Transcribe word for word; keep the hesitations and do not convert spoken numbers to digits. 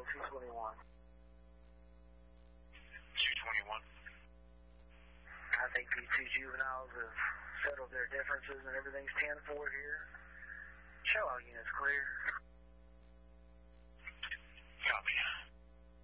two twenty-one. two twenty-one. I think these two juveniles have settled their differences and everything's ten four here. Show all units clear.